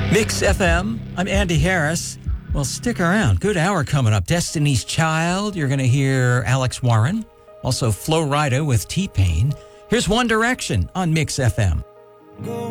Mix FM. I'm Andy Harris. Well, stick around. Good hour coming up. Destiny's Child. You're going to hear Alex Warren. Also, Flo Rida with T-Pain. Here's One Direction on Mix FM.